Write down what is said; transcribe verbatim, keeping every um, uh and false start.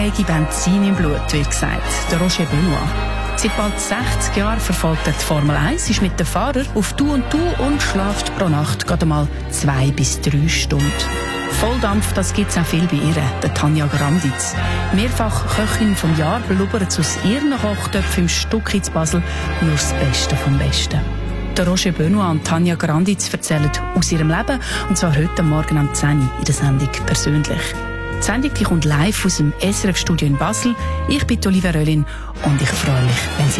unsägliche Benzin im Blut, wird gesagt. Der Roger Benoit. Seit bald sechzig Jahren verfolgt er die Formel eins, ist mit den Fahrern auf Du und Du und schläft pro Nacht gerade mal zwei bis drei Stunden. Volldampf, das gibt es auch viel bei ihr, der Tanja Granditz. Mehrfach Köchin vom Jahr, blubbert aus ihren Kochtöpfen im Stucki zu Basel nur das Beste vom Besten. Der Roger Benoit und Tanja Granditz erzählen aus ihrem Leben, und zwar heute Morgen um zehn Uhr in der Sendung «Persönlich». Die Sendung die kommt live aus dem S R F-Studio in Basel. Ich bin Olivia Röllin und ich freue mich, wenn Sie